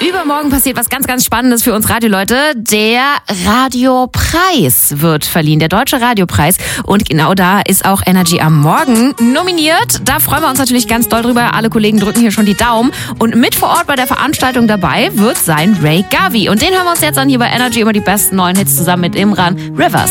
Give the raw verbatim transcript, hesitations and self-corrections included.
Übermorgen passiert was ganz, ganz Spannendes für uns Radioleute. Der Radiopreis wird verliehen, der Deutsche Radiopreis. Und genau da ist auch Energy am Morgen nominiert. Da freuen wir uns natürlich ganz doll drüber. Alle Kollegen drücken hier schon die Daumen. Und mit vor Ort bei der Veranstaltung dabei wird sein Ray Gavi. Und den hören wir uns jetzt an hier bei Energy, immer die besten neuen Hits zusammen mit Imran. Rivers.